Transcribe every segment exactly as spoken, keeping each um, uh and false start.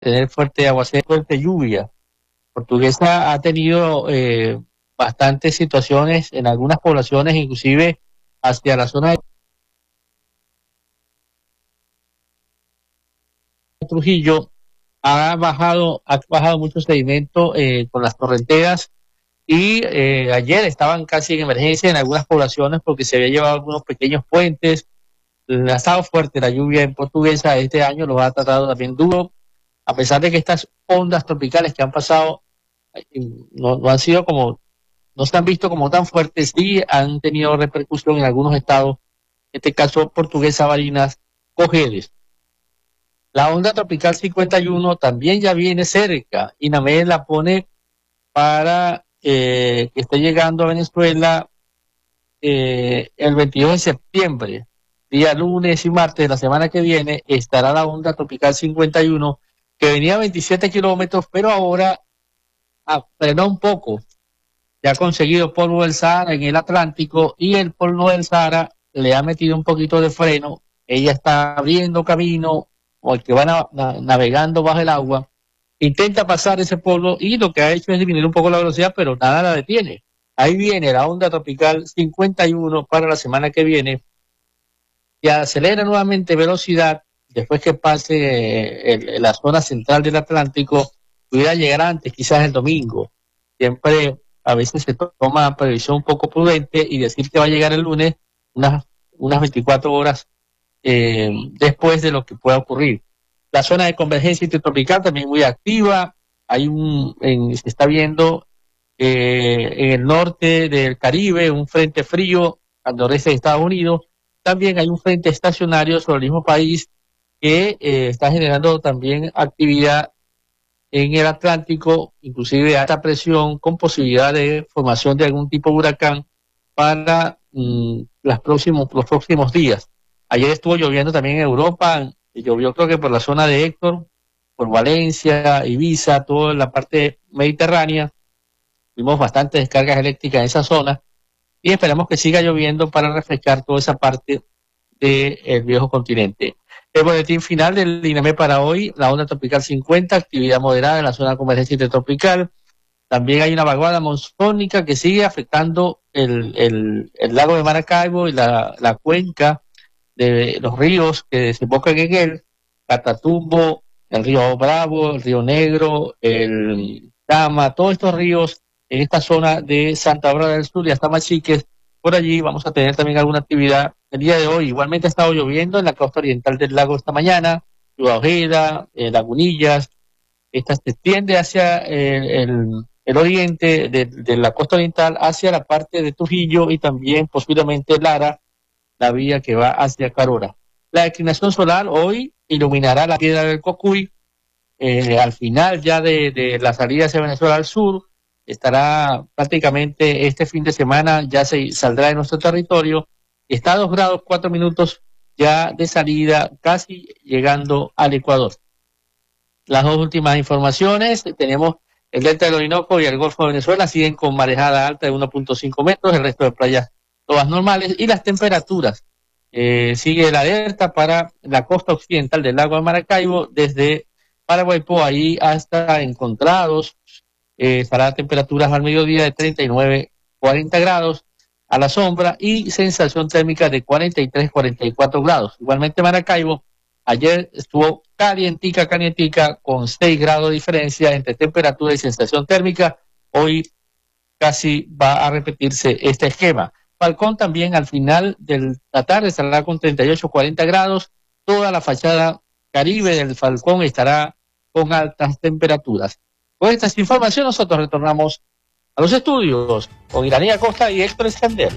tener fuerte aguacero, fuerte lluvia. Portuguesa ha tenido eh, bastantes situaciones en algunas poblaciones, inclusive hacia la zona de Trujillo, ha bajado, ha bajado mucho sedimento eh, con las torrenteras y eh, ayer estaban casi en emergencia en algunas poblaciones porque se había llevado algunos pequeños puentes. Ha estado fuerte la lluvia en Portuguesa este año, lo ha tratado también duro, a pesar de que estas ondas tropicales que han pasado no, no han sido como, no se han visto como tan fuertes, sí han tenido repercusión en algunos estados, en este caso Portuguesa, Barinas, Cojedes. La onda tropical cincuenta y uno también ya viene cerca. INAMED la pone para eh, que esté llegando a Venezuela eh, el veintidós de septiembre. Día lunes y martes de la semana que viene estará la onda tropical cincuenta y uno, que venía a veintisiete kilómetros, pero ahora ah, frenó un poco. Ya ha conseguido polvo del Sahara en el Atlántico y el polvo del Sahara le ha metido un poquito de freno. Ella está abriendo camino, o el que va na na navegando bajo el agua, intenta pasar ese polvo y lo que ha hecho es disminuir un poco la velocidad, pero nada la detiene. Ahí viene la onda tropical cincuenta y uno para la semana que viene y acelera nuevamente velocidad después que pase eh, el, la zona central del Atlántico. Pudiera llegar antes, quizás el domingo. Siempre a veces se toma previsión un poco prudente y decir que va a llegar el lunes unas, unas veinticuatro horas Eh, después de lo que pueda ocurrir. La zona de convergencia intertropical también muy activa. Hay un, en, se está viendo eh, en el norte del Caribe un frente frío al noreste de Estados Unidos. También hay un frente estacionario sobre el mismo país que eh, está generando también actividad en el Atlántico, inclusive alta presión con posibilidad de formación de algún tipo de huracán para mm, las próximos, los próximos días. Ayer estuvo lloviendo también en Europa, llovió creo que por la zona de Héctor, por Valencia, Ibiza, toda la parte mediterránea. Tuvimos bastantes descargas eléctricas en esa zona y esperamos que siga lloviendo para refrescar toda esa parte del viejo continente. El boletín final del INAMED para hoy: la onda tropical cincuenta, actividad moderada en la zona de convergencia intertropical. También hay una vaguada monzónica que sigue afectando el, el, el lago de Maracaibo y la, la cuenca de los ríos que desembocan en él: Catatumbo, el río Bravo, el río Negro, el Tama, todos estos ríos en esta zona de Santa Bárbara del Sur y hasta Machiques. Por allí vamos a tener también alguna actividad el día de hoy. Igualmente ha estado lloviendo en la costa oriental del lago esta mañana, Ciudad Ojeda, eh, Lagunillas. Esta se extiende hacia el, el, el oriente de, de la costa oriental, hacia la parte de Trujillo y también posiblemente Lara, la vía que va hacia Carora. La declinación solar hoy iluminará la piedra del Cocuy, eh, al final ya de, de la salida hacia Venezuela al sur. Estará prácticamente este fin de semana, ya se saldrá de nuestro territorio. Está a dos grados cuatro minutos ya de salida, casi llegando al Ecuador. Las dos últimas informaciones: tenemos el delta del Orinoco y el Golfo de Venezuela siguen con marejada alta de uno punto cinco metros, el resto de playas todas normales, y las temperaturas. Eh, sigue la alerta para la costa occidental del lago de Maracaibo, desde Paraguaypo ahí hasta Encontrados. Eh, estará a temperaturas al mediodía de treinta y nueve, cuarenta grados a la sombra y sensación térmica de cuarenta y tres, cuarenta y cuatro grados. Igualmente Maracaibo ayer estuvo calientica, calientica, con seis grados de diferencia entre temperatura y sensación térmica. Hoy casi va a repetirse este esquema. Falcón también al final de la tarde estará con treinta y ocho, cuarenta grados. Toda la fachada Caribe del Falcón estará con altas temperaturas. Con estas informaciones nosotros retornamos a los estudios con Iranía Costa y Héctor Escandel.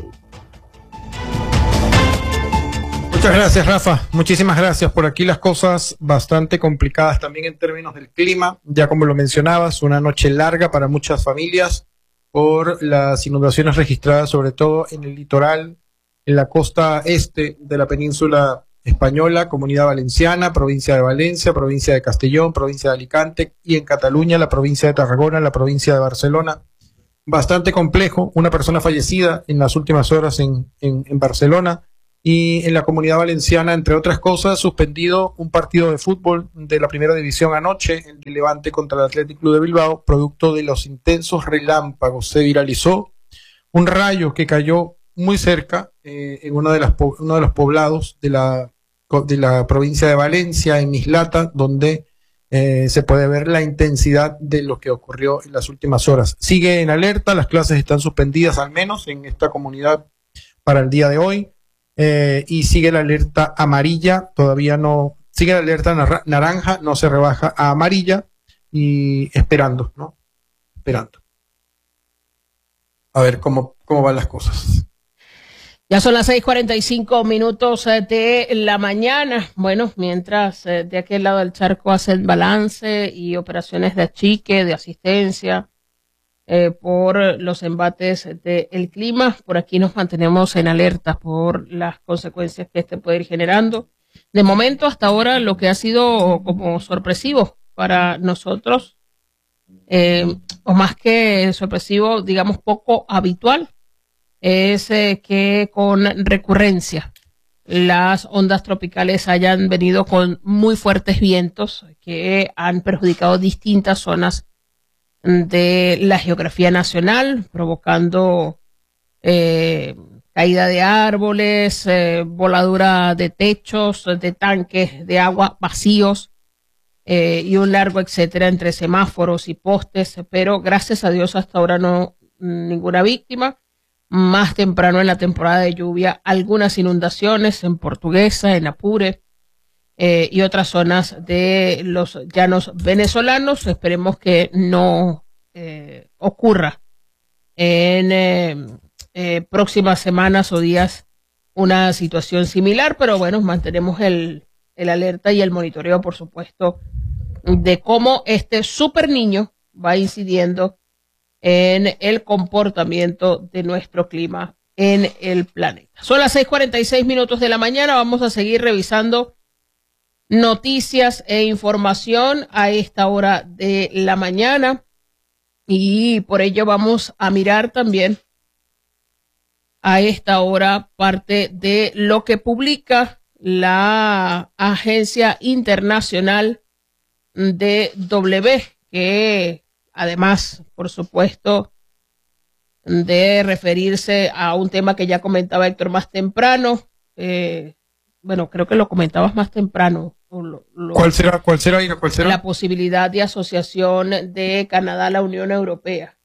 Muchas gracias, Rafa. Muchísimas gracias. Por aquí las cosas bastante complicadas también en términos del clima. Ya como lo mencionabas, una noche larga para muchas familias por las inundaciones registradas, sobre todo en el litoral, en la costa este de la península española, Comunidad Valenciana, provincia de Valencia, provincia de Castellón, provincia de Alicante y en Cataluña, la provincia de Tarragona, la provincia de Barcelona. Bastante complejo, una persona fallecida en las últimas horas en, en, en Barcelona, Y en la Comunidad Valenciana, entre otras cosas, suspendido un partido de fútbol de la primera división anoche, el de Levante contra el Athletic Club de Bilbao, producto de los intensos relámpagos. Se viralizó un rayo que cayó muy cerca, eh, en uno de, las, uno de los poblados de la, de la provincia de Valencia, en Mislata, donde eh, se puede ver la intensidad de lo que ocurrió en las últimas horas. Sigue en alerta, las clases están suspendidas al menos en esta comunidad para el día de hoy. Eh, y sigue la alerta amarilla, todavía no, sigue la alerta nar naranja, no se rebaja a amarilla y esperando, ¿no? Esperando. A ver cómo, cómo van las cosas. Ya son las seis cuarenta y cinco minutos de la mañana. Bueno, mientras eh, de aquel lado del charco hacen balance y operaciones de achique, de asistencia, Eh, por los embates del clima, por aquí nos mantenemos en alerta por las consecuencias que este puede ir generando. De momento, hasta ahora, lo que ha sido como sorpresivo para nosotros, eh, o más que sorpresivo, digamos poco habitual, es eh, que con recurrencia las ondas tropicales hayan venido con muy fuertes vientos que han perjudicado distintas zonas de la geografía nacional, provocando eh, caída de árboles, eh, voladura de techos, de tanques de agua vacíos eh, y un largo etcétera entre semáforos y postes, pero gracias a Dios hasta ahora no ninguna víctima. Más temprano en la temporada de lluvia, algunas inundaciones en Portuguesa, en Apure, Eh, y otras zonas de los llanos venezolanos. Esperemos que no eh, ocurra en eh, eh, próximas semanas o días una situación similar, pero bueno, mantenemos el, el alerta y el monitoreo, por supuesto, de cómo este super niño va incidiendo en el comportamiento de nuestro clima en el planeta. Son las seis cuarenta y seis minutos de la mañana, vamos a seguir revisando noticias e información a esta hora de la mañana y por ello vamos a mirar también a esta hora parte de lo que publica la Agencia Internacional de W, que además, por supuesto, de referirse a un tema que ya comentaba Héctor más temprano, eh, bueno, creo que lo comentabas más temprano. Lo, lo, ¿Cuál será? ¿Cuál será, Ira? ¿Cuál será? La posibilidad de asociación de Canadá a la Unión Europea.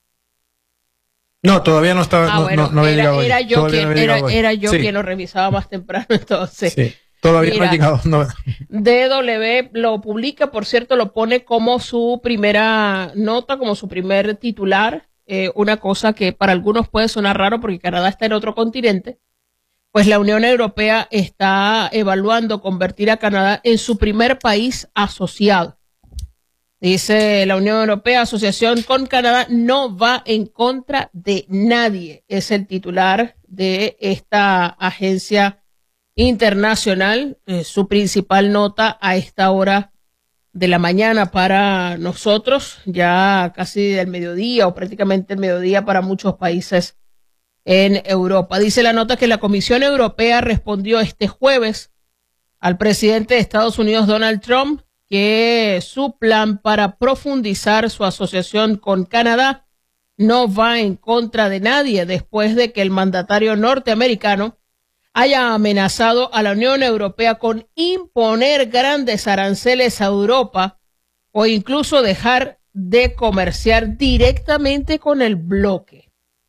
No, todavía no estaba. Ah, no, bueno, no, no había era, llegado era, yo quien, no había era, llegado era yo sí. quien lo revisaba más temprano, entonces. Sí, todavía Mira, no ha llegado. No. D W lo publica, por cierto, lo pone como su primera nota, como su primer titular. Eh, una cosa que para algunos puede sonar raro porque Canadá está en otro continente. Pues la Unión Europea está evaluando convertir a Canadá en su primer país asociado. Dice la Unión Europea, asociación con Canadá no va en contra de nadie. Es el titular de esta agencia internacional, eh, su principal nota a esta hora de la mañana para nosotros, ya casi del mediodía o prácticamente el mediodía para muchos países en Europa. Dice la nota que la Comisión Europea respondió este jueves al presidente de Estados Unidos, Donald Trump, que su plan para profundizar su asociación con Canadá no va en contra de nadie después de que el mandatario norteamericano haya amenazado a la Unión Europea con imponer grandes aranceles a Europa o incluso dejar de comerciar directamente con el bloque.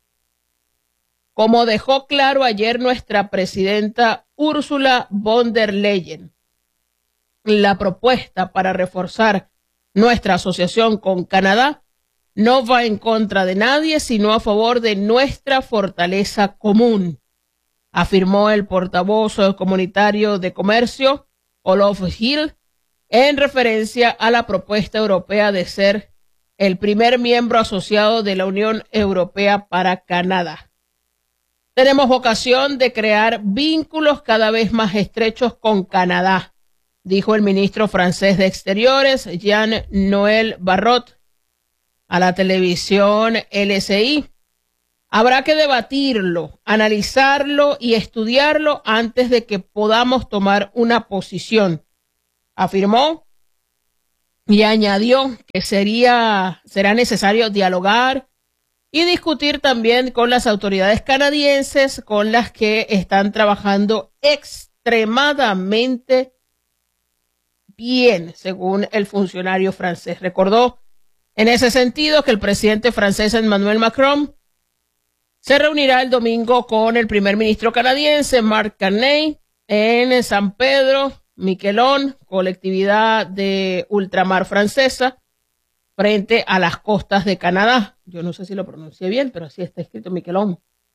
Como dejó claro ayer nuestra presidenta Ursula von der Leyen, la propuesta para reforzar nuestra asociación con Canadá no va en contra de nadie, sino a favor de nuestra fortaleza común, afirmó el portavoz comunitario de comercio, Olof Hill, en referencia a la propuesta europea de ser el primer miembro asociado de la Unión Europea para Canadá. Tenemos vocación de crear vínculos cada vez más estrechos con Canadá, dijo el ministro francés de Exteriores, Jean-Noël Barrot, a la televisión L C I. Habrá que debatirlo, analizarlo y estudiarlo antes de que podamos tomar una posición, afirmó, y añadió que sería, será necesario dialogar y discutir también con las autoridades canadienses, con las que están trabajando extremadamente bien, según el funcionario francés. Recordó en ese sentido que el presidente francés Emmanuel Macron se reunirá el domingo con el primer ministro canadiense Mark Carney en San Pedro, Miquelon, colectividad de ultramar francesa, frente a las costas de Canadá. Yo no sé si lo pronuncié bien, pero así está escrito, Miquelon.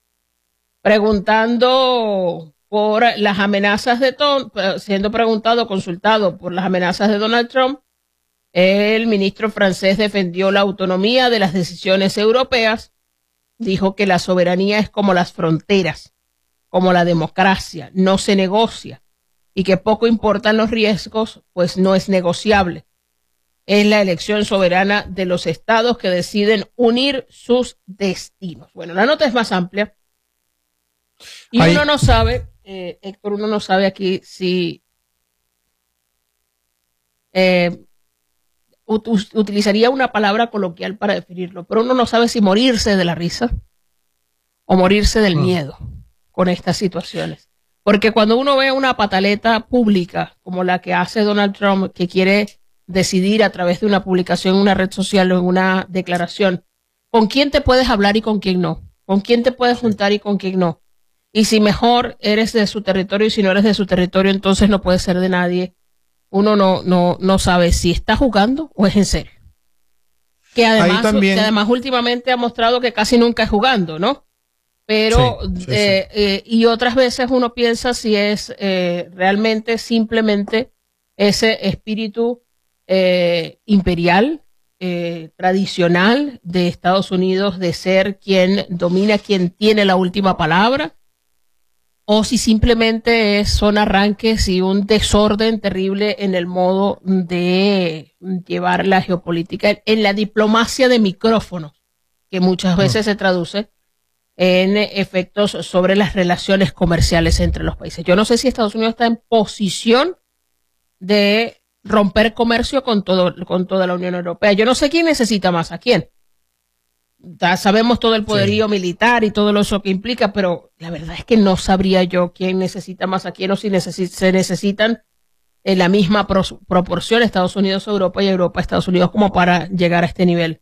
Preguntando por las amenazas de Trump, siendo preguntado, consultado por las amenazas de Donald Trump, el ministro francés defendió la autonomía de las decisiones europeas, dijo que la soberanía es como las fronteras, como la democracia, no se negocia, y que poco importan los riesgos, pues no es negociable. Es la elección soberana de los estados que deciden unir sus destinos. Bueno, la nota es más amplia y Ahí. uno no sabe, eh, Héctor, uno no sabe aquí si eh, ut- utilizaría una palabra coloquial para definirlo, pero uno no sabe si morirse de la risa o morirse del miedo con estas situaciones. Porque cuando uno ve una pataleta pública como la que hace Donald Trump, que quiere decidir a través de una publicación en una red social o en una declaración, con quién te puedes hablar y con quién no, con quién te puedes juntar y con quién no. Y si mejor eres de su territorio y si no eres de su territorio, entonces no puedes ser de nadie. Uno no, no, no sabe si está jugando o es en serio. Que además, también... que además últimamente ha mostrado que casi nunca es jugando, ¿no? Pero, sí, sí, eh, sí. Eh, y otras veces uno piensa si es eh, realmente simplemente ese espíritu eh, imperial, eh, tradicional de Estados Unidos, de ser quien domina, quien tiene la última palabra, o si simplemente es, son arranques y un desorden terrible en el modo de llevar la geopolítica, en la diplomacia de micrófonos, que muchas veces no. se traduce en efectos sobre las relaciones comerciales entre los países. Yo no sé si Estados Unidos está en posición de romper comercio con todo, con toda la Unión Europea. Yo no sé quién necesita más a quién. Ya sabemos todo el poderío sí. militar y todo eso que implica, pero la verdad es que no sabría yo quién necesita más a quién o si necesi- se necesitan en la misma pro- proporción Estados Unidos a Europa y Europa a Estados Unidos como para llegar a este nivel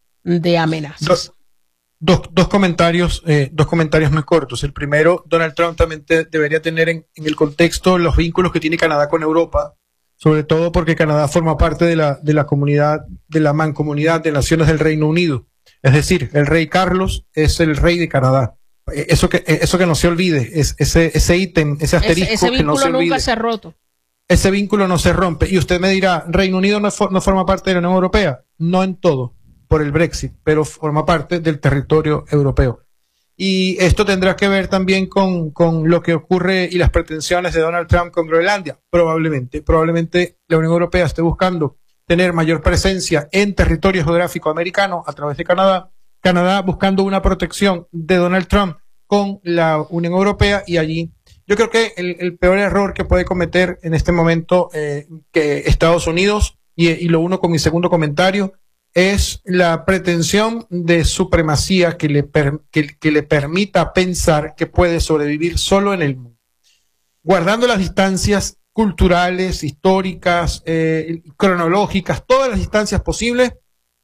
de amenazas. Dos, dos, dos comentarios, eh, dos comentarios muy cortos. El primero, Donald Trump también te, debería tener en, en el contexto los vínculos que tiene Canadá con Europa, sobre todo porque Canadá forma parte de la, de la comunidad, de la mancomunidad de naciones del Reino Unido. Es decir, el rey Carlos es el rey de Canadá. Eso que, eso que no se olvide, es, ese, ese ítem, ese asterisco ese, ese que no se olvide. Nunca se ha roto. Ese vínculo no se rompe. Y usted me dirá, Reino Unido no, for, no forma parte de la Unión Europea. No en todo, por el Brexit, pero forma parte del territorio europeo. Y esto tendrá que ver también con, con lo que ocurre y las pretensiones de Donald Trump con Groenlandia. Probablemente, probablemente la Unión Europea esté buscando tener mayor presencia en territorio geográfico americano a través de Canadá. Canadá buscando una protección de Donald Trump con la Unión Europea, y allí yo creo que el, el peor error que puede cometer en este momento eh, que Estados Unidos, y, y lo uno con mi segundo comentario, es la pretensión de supremacía que le, per, que, que le permita pensar que puede sobrevivir solo en el mundo, guardando las distancias culturales, históricas, eh, cronológicas, todas las distancias posibles.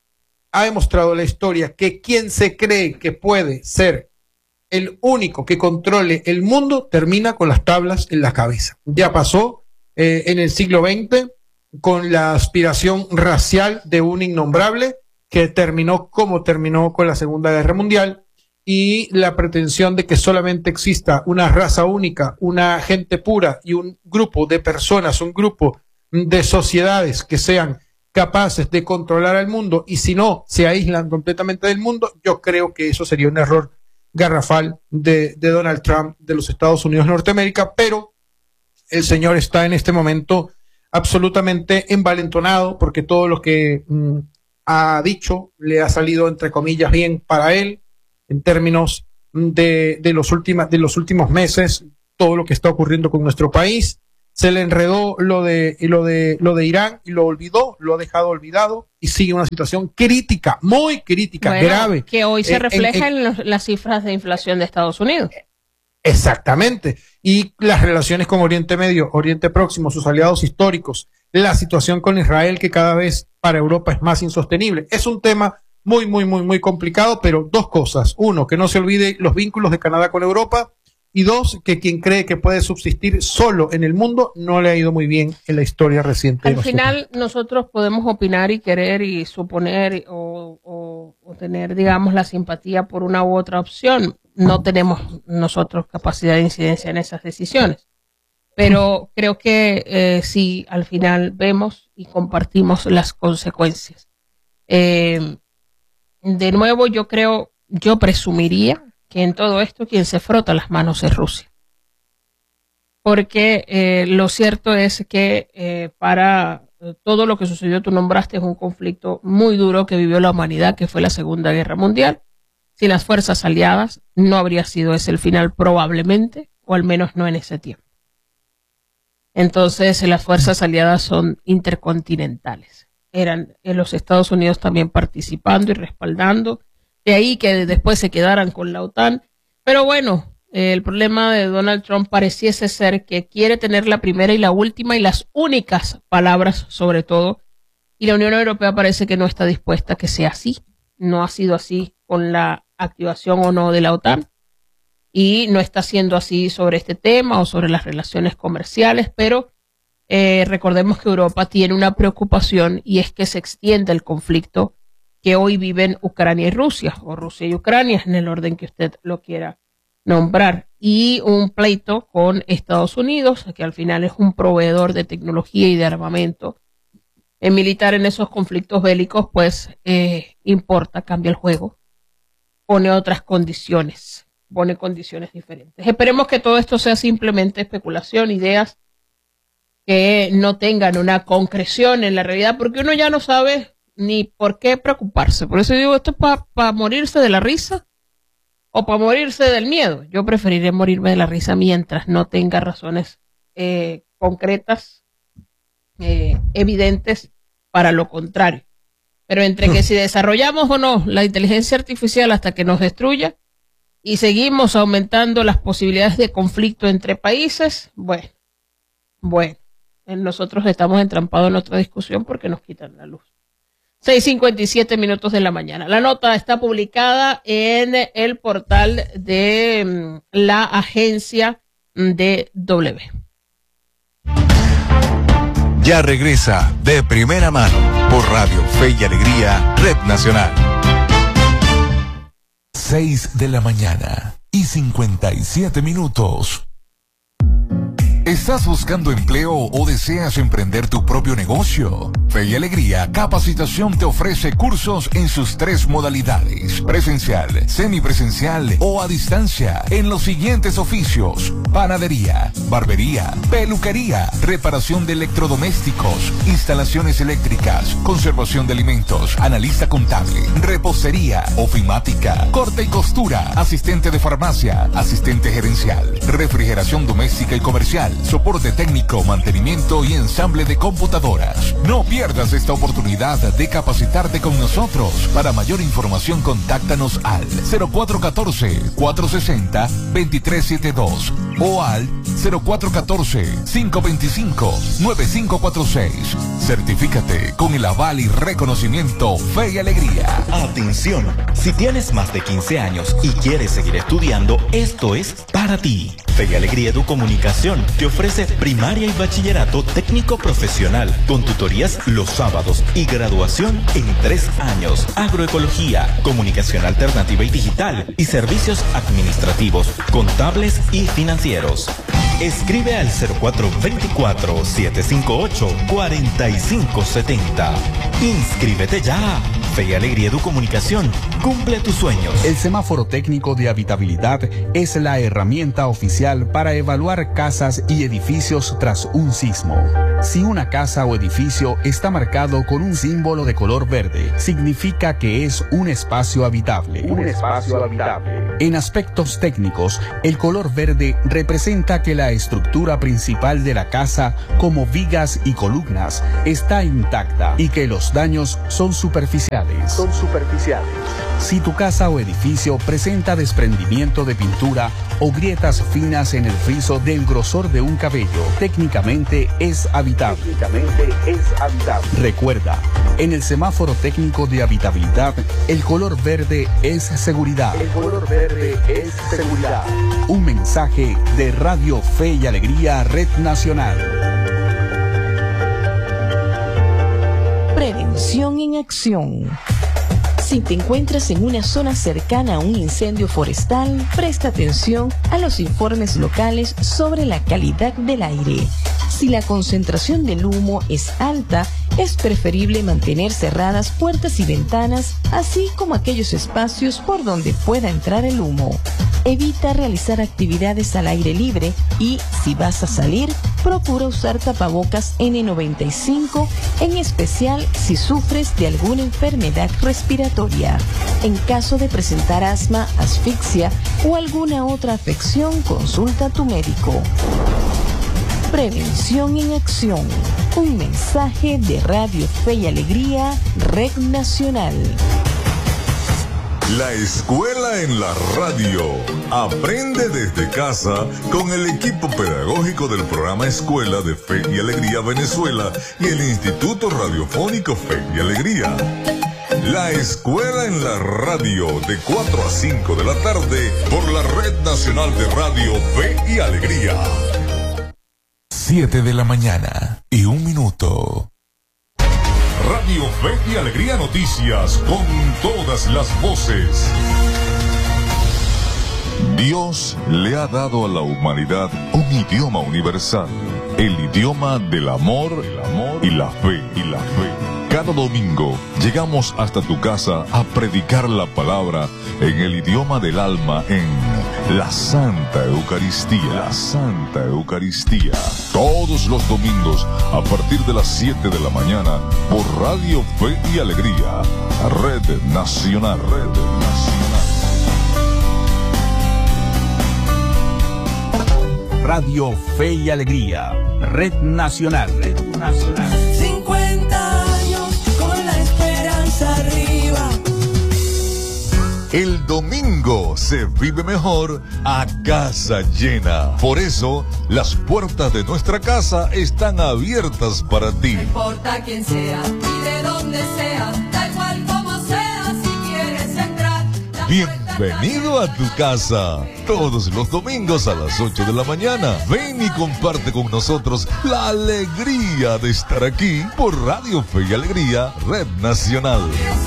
Ha demostrado la historia que quien se cree que puede ser el único que controle el mundo termina con las tablas en la cabeza. Ya pasó eh, en el siglo veinte con la aspiración racial de un innombrable que terminó como terminó con la Segunda Guerra Mundial, y la pretensión de que solamente exista una raza única, una gente pura y un grupo de personas, un grupo de sociedades que sean capaces de controlar al mundo, y si no, se aíslan completamente del mundo. Yo creo que eso sería un error garrafal de, de Donald Trump, de los Estados Unidos de Norteamérica, pero el señor está en este momento absolutamente envalentonado porque todo lo que mm, ha dicho le ha salido, entre comillas, bien para él. en términos de, de, los última, de los últimos meses, todo lo que está ocurriendo con nuestro país. Se le enredó lo de, lo de, lo de Irán y lo olvidó, lo ha dejado olvidado y sigue una situación crítica, muy crítica, bueno, grave. Que hoy se en, refleja en, en, en los, las cifras de inflación de Estados Unidos. Exactamente. Y las relaciones con Oriente Medio, Oriente Próximo, sus aliados históricos, la situación con Israel que cada vez para Europa es más insostenible. Es un tema muy, muy, muy, muy complicado, pero dos cosas. Uno, que no se olvide los vínculos de Canadá con Europa. Y dos, que quien cree que puede subsistir solo en el mundo no le ha ido muy bien en la historia reciente. Al final nosotros podemos opinar y querer y suponer o, o, o tener, digamos, la simpatía por una u otra opción. No tenemos nosotros capacidad de incidencia en esas decisiones. Pero creo que eh, sí, al final vemos y compartimos las consecuencias. Eh, de nuevo, yo creo, yo presumiría que en todo esto quien se frota las manos es Rusia. Porque eh, lo cierto es que eh, para todo lo que sucedió, tú nombraste, es un conflicto muy duro que vivió la humanidad, que fue la Segunda Guerra Mundial. Sin las fuerzas aliadas no habría sido ese el final probablemente, o al menos no en ese tiempo. Entonces las fuerzas aliadas son intercontinentales. Eran en los Estados Unidos también participando y respaldando. De ahí que después se quedaran con la OTAN. Pero bueno, eh, el problema de Donald Trump pareciese ser que quiere tener la primera y la última y las únicas palabras sobre todo. Y la Unión Europea parece que no está dispuesta a que sea así. No ha sido así con la activación o no de la OTAN. Y no está siendo así sobre este tema o sobre las relaciones comerciales. Pero eh, recordemos que Europa tiene una preocupación y es que se extienda el conflicto que hoy viven Ucrania y Rusia, o Rusia y Ucrania, en el orden que usted lo quiera nombrar, y un pleito con Estados Unidos, que al final es un proveedor de tecnología y de armamento en militar en esos conflictos bélicos, pues eh, importa, cambia el juego, pone otras condiciones, pone condiciones diferentes. Esperemos que todo esto sea simplemente especulación, ideas que no tengan una concreción en la realidad, porque uno ya no sabe ni por qué preocuparse. Por eso digo, esto es para pa morirse de la risa o para morirse del miedo. Yo preferiré morirme de la risa mientras no tenga razones eh, concretas, eh, evidentes para lo contrario. Pero entre que si desarrollamos o no la inteligencia artificial hasta que nos destruya y seguimos aumentando las posibilidades de conflicto entre países, bueno, bueno, nosotros estamos entrampados en otra discusión porque nos quitan la luz. seis cincuenta y siete minutos de la mañana. La nota está publicada en el portal de um, la agencia de W. Ya regresa De Primera Mano por Radio Fe y Alegría, Red Nacional. seis de la mañana y cincuenta y siete minutos. ¿Estás buscando empleo o deseas emprender tu propio negocio? Fe y Alegría Capacitación te ofrece cursos en sus tres modalidades: presencial, semipresencial o a distancia, en los siguientes oficios: panadería, barbería, peluquería, reparación de electrodomésticos, instalaciones eléctricas, conservación de alimentos, analista contable, repostería, ofimática, corte y costura, asistente de farmacia, asistente gerencial, refrigeración doméstica y comercial, soporte técnico, mantenimiento y ensamble de computadoras. No pierdas esta oportunidad de capacitarte con nosotros. Para mayor información, contáctanos al cero cuatro uno cuatro, cuatro seis cero, dos tres siete dos o al cero cuatro uno cuatro, cinco dos cinco, nueve cinco cuatro seis. Certifícate con el aval y reconocimiento Fe y Alegría. Atención, si tienes más de quince años y quieres seguir estudiando, esto es para ti. Fe y Alegría Educomunicación te ofrece primaria y bachillerato técnico profesional con tutorías los sábados y graduación en tres años. Agroecología, comunicación alternativa y digital y servicios administrativos, contables y financieros. Escribe al cero cuatro dos cuatro, siete cinco ocho, cuatro cinco siete cero. Inscríbete ya. Fe y Alegría Educomunicación cumple tus sueños. El semáforo técnico de habitabilidad es la herramienta oficial para evaluar casas y edificios tras un sismo. Si una casa o edificio está marcado con un símbolo de color verde, significa que es un espacio habitable. Un espacio habitable. En aspectos técnicos, el color verde representa que la estructura principal de la casa, como vigas y columnas, está intacta y que los daños son superficiales. Son superficiales. Si tu casa o edificio presenta desprendimiento de pintura o grietas finas en el friso del grosor de un cabello, técnicamente es habitable. Técnicamente es habitable. Recuerda, en el semáforo técnico de habitabilidad, el color verde es seguridad. El color verde es seguridad. Un mensaje de Radio Fe y Alegría Red Nacional. Prevención en acción. Si te encuentras en una zona cercana a un incendio forestal, presta atención a los informes locales sobre la calidad del aire. Si la concentración del humo es alta, es preferible mantener cerradas puertas y ventanas, así como aquellos espacios por donde pueda entrar el humo. Evita realizar actividades al aire libre y, si vas a salir, procura usar tapabocas ene noventa y cinco, en especial si sufres de alguna enfermedad respiratoria. En caso de presentar asma, asfixia o alguna otra afección, consulta a tu médico. Prevención en acción. Un mensaje de Radio Fe y Alegría, Red Nacional. La escuela en la radio. Aprende desde casa con el equipo pedagógico del programa Escuela de Fe y Alegría Venezuela y el Instituto Radiofónico Fe y Alegría. La escuela en la radio de cuatro a cinco de la tarde por la Red Nacional de Radio Fe y Alegría. siete de la mañana y un minuto. Radio Fe y Alegría Noticias con todas las voces. Dios le ha dado a la humanidad un idioma universal, el idioma del amor, el amor y la fe, y la fe. Cada domingo llegamos hasta tu casa a predicar la palabra en el idioma del alma en la Santa Eucaristía. La Santa Eucaristía. Todos los domingos a partir de las siete de la mañana por Radio Fe y Alegría. Red Nacional. Red Nacional. Radio Fe y Alegría. Red Nacional. Red Nacional. cincuenta años con la esperanza arriba. El domingo se vive mejor a casa llena. Por eso, las puertas de nuestra casa están abiertas para ti. No importa quién sea y de dónde sea, da igual como sea, si quieres entrar. Bienvenido a tu casa. Todos los domingos a las ocho de la mañana. Ven y comparte con nosotros la alegría de estar aquí por Radio Fe y Alegría, Red Nacional.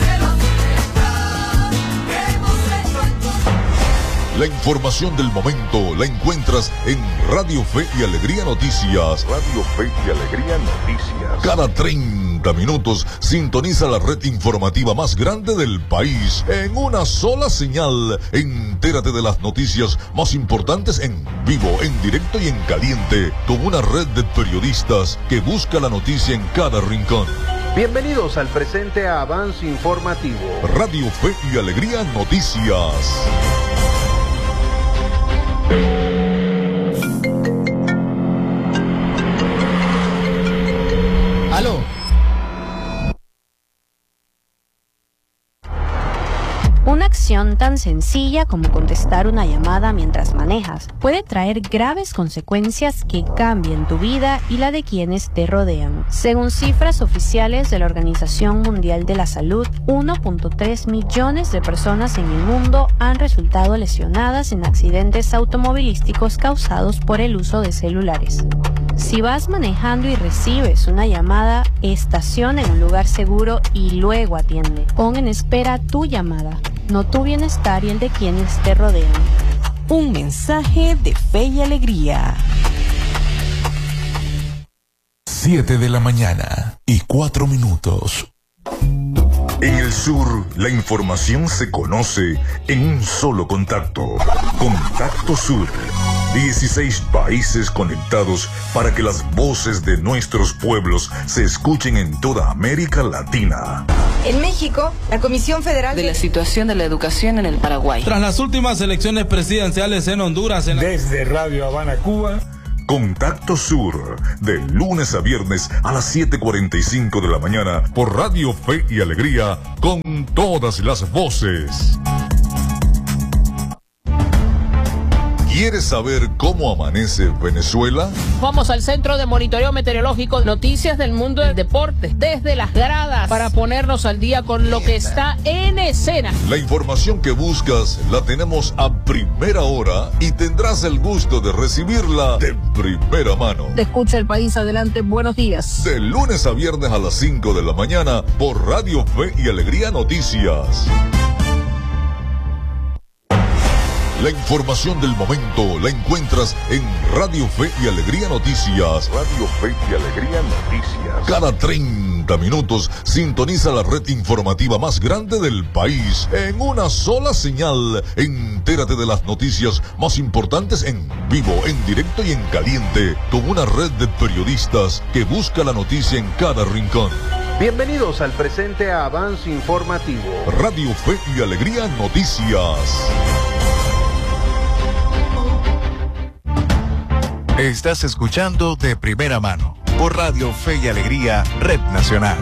La información del momento la encuentras en Radio Fe y Alegría Noticias. Radio Fe y Alegría Noticias. Cada treinta minutos sintoniza la red informativa más grande del país en una sola señal. Entérate de las noticias más importantes en vivo, en directo y en caliente, con una red de periodistas que busca la noticia en cada rincón. Bienvenidos al presente avance informativo. Radio Fe y Alegría Noticias. Aló. Una acción tan sencilla como contestar una llamada mientras manejas puede traer graves consecuencias que cambien tu vida y la de quienes te rodean. Según cifras oficiales de la Organización Mundial de la Salud, uno punto tres millones de personas en el mundo han resultado lesionadas en accidentes automovilísticos causados por el uso de celulares. Si vas manejando y recibes una llamada, estaciona en un lugar seguro y luego atiende. Pon en espera tu llamada, no tu bienestar y el de quienes te rodean. Un mensaje de Fe y Alegría. siete de la mañana y cuatro minutos. En el sur, la información se conoce en un solo contacto. Contacto Sur. dieciséis países conectados para que las voces de nuestros pueblos se escuchen en toda América Latina. En México, la Comisión Federal de la Situación de la Educación en el Paraguay. Tras las últimas elecciones presidenciales en Honduras. En la... Desde Radio Habana, Cuba, Contacto Sur, de lunes a viernes a las siete cuarenta y cinco de la mañana por Radio Fe y Alegría, con todas las voces. ¿Quieres saber cómo amanece Venezuela? Vamos al Centro de Monitoreo Meteorológico, noticias del mundo del deporte, desde las gradas, para ponernos al día con lo que está en escena. La información que buscas la tenemos a primera hora y tendrás el gusto de recibirla de primera mano. Te escucha el país, adelante, buenos días. De lunes a viernes a las cinco de la mañana por Radio Fe y Alegría Noticias. La información del momento la encuentras en Radio Fe y Alegría Noticias. Radio Fe y Alegría Noticias. Cada treinta minutos sintoniza la red informativa más grande del país en una sola señal. Entérate de las noticias más importantes en vivo, en directo y en caliente, con una red de periodistas que busca la noticia en cada rincón. Bienvenidos al presente avance informativo. Radio Fe y Alegría Noticias. Estás escuchando De Primera Mano por Radio Fe y Alegría, Red Nacional.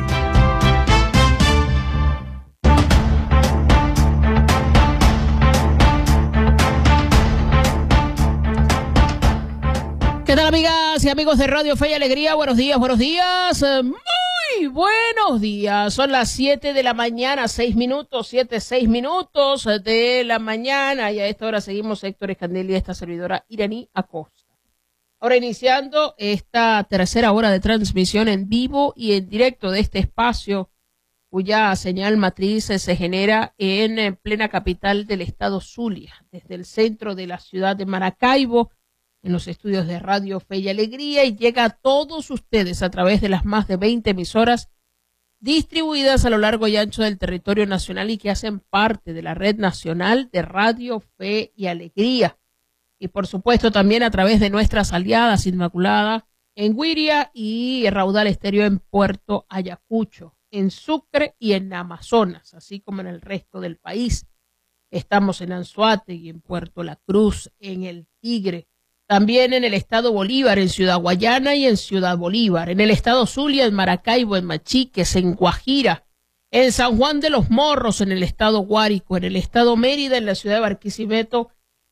¿Qué tal, amigas y amigos de Radio Fe y Alegría? Buenos días, buenos días. Muy buenos días. Son las siete de la mañana, seis minutos, siete, seis minutos de la mañana. Y a esta hora seguimos Héctor Escandel y esta servidora Iraní Acosta. Ahora iniciando esta tercera hora de transmisión en vivo y en directo de este espacio, cuya señal matriz se genera en plena capital del estado Zulia, desde el centro de la ciudad de Maracaibo, en los estudios de Radio Fe y Alegría, y llega a todos ustedes a través de las más de veinte emisoras distribuidas a lo largo y ancho del territorio nacional y que hacen parte de la red nacional de Radio Fe y Alegría. Y por supuesto también a través de nuestras aliadas Inmaculada en Guiria y Raudal Estéreo en Puerto Ayacucho, en Sucre y en Amazonas, así como en el resto del país. Estamos en Anzoátegui, en Puerto La Cruz, en El Tigre, también en el estado Bolívar, en Ciudad Guayana y en Ciudad Bolívar, en el estado Zulia, en Maracaibo, en Machiques, en Guajira, en San Juan de los Morros, en el estado Guárico, en el estado Mérida, en la ciudad de Barquisimeto,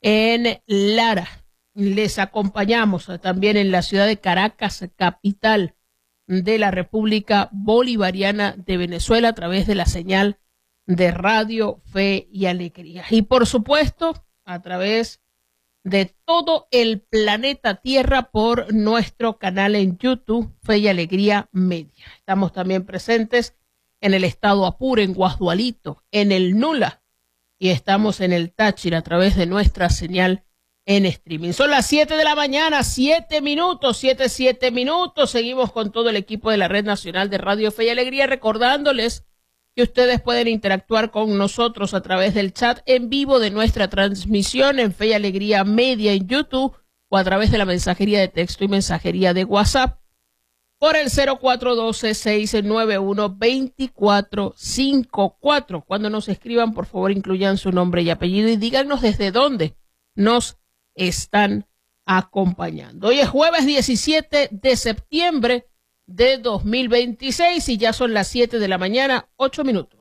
en Lara. Les acompañamos también en la ciudad de Caracas, capital de la República Bolivariana de Venezuela, a través de la señal de Radio Fe y Alegría. Y por supuesto, a través de todo el planeta Tierra por nuestro canal en YouTube, Fe y Alegría Media. Estamos también presentes en el estado Apure, en Guasdualito, en el Nula, y estamos en el Táchira a través de nuestra señal en streaming. Son las siete de la mañana, siete minutos, siete, siete minutos. Seguimos con todo el equipo de la Red Nacional de Radio Fe y Alegría, recordándoles que ustedes pueden interactuar con nosotros a través del chat en vivo de nuestra transmisión en Fe y Alegría Media en YouTube o a través de la mensajería de texto y mensajería de WhatsApp por el cero cuatro uno dos, seis nueve uno, dos cuatro cinco cuatro. Cuando nos escriban, por favor, incluyan su nombre y apellido y díganos desde dónde nos están acompañando. Hoy es jueves diecisiete de septiembre de dos mil veintiséis y ya son las siete de la mañana, ocho minutos.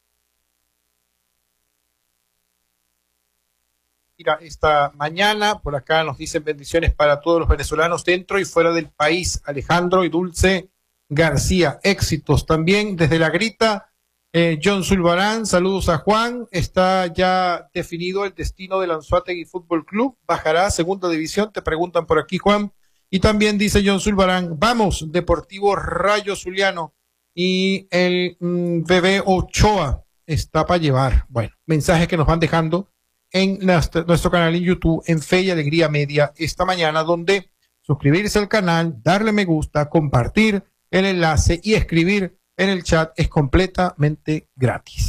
Mira, esta mañana por acá nos dicen bendiciones para todos los venezolanos dentro y fuera del país. Alejandro y Dulce García, éxitos. También desde La Grita, eh, John Zulbarán, saludos a Juan. Está ya definido el destino del Anzoátegui Fútbol Club. Bajará a segunda división, te preguntan por aquí, Juan. Y también dice John Zulbarán, vamos, Deportivo Rayo Zuliano y el mm, bebé Ochoa está para llevar. Bueno, mensajes que nos van dejando en nuestro, nuestro canal en YouTube, en Fe y Alegría Media, esta mañana, donde suscribirse al canal, darle me gusta, compartir el enlace y escribir en el chat es completamente gratis.